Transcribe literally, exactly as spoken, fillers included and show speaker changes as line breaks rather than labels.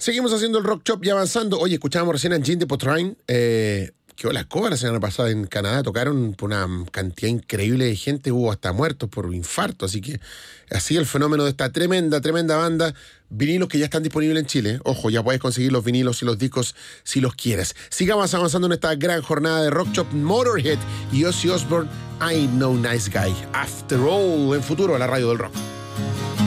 Seguimos haciendo el Rock Chop y avanzando. Oye, escuchábamos recién a Jean de Potrain, eh, que la escoba la semana pasada en Canadá. Tocaron por una cantidad increíble de gente. Hubo hasta muertos por infarto. Así que así el fenómeno de esta tremenda, tremenda banda. Vinilos que ya están disponibles en Chile. Ojo, ya puedes conseguir los vinilos y los discos si los quieres. Sigamos avanzando en esta gran jornada de Rock Chop. Motorhead y Ozzy Osbourne, I Know Nice Guy. After All, en futuro, la radio del rock.